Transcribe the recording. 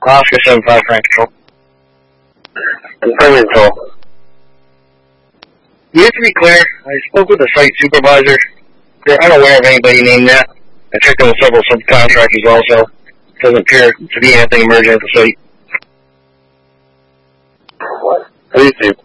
Oscar 75 Frank Control. Confirming call. You have to be clear, I spoke with the site supervisor. They're unaware of anybody named that. I checked in with several subcontractors also. It doesn't appear to be anything emergent at the site. What? Please do.